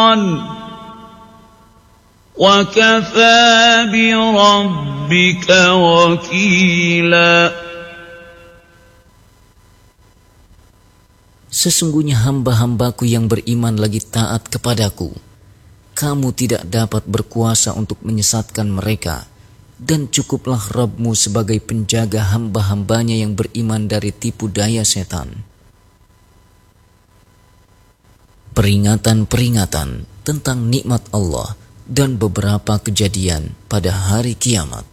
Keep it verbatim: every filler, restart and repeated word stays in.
وَكَفَى بِرَبِّكَ وَكِيلًا. Sesungguhnya hamba-hambaku yang beriman lagi taat kepadaku. Kamu tidak dapat berkuasa untuk menyesatkan mereka, dan cukuplah Rabb-Mu sebagai penjaga hamba-hambanya yang beriman dari tipu daya setan. Peringatan-peringatan tentang nikmat Allah dan beberapa kejadian pada hari kiamat.